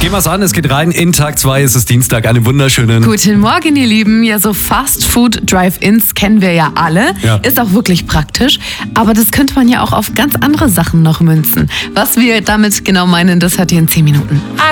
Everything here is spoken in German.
Gehen wir's an, es geht rein in Tag 2, es ist Dienstag, einen wunderschönen... Guten Morgen, ihr Lieben. Ja, so Fast-Food-Drive-Ins kennen wir ja alle. Ja. Ist auch wirklich praktisch. Aber das könnte man ja auch auf ganz andere Sachen noch münzen. Was wir damit genau meinen, das hört ihr in 10 Minuten.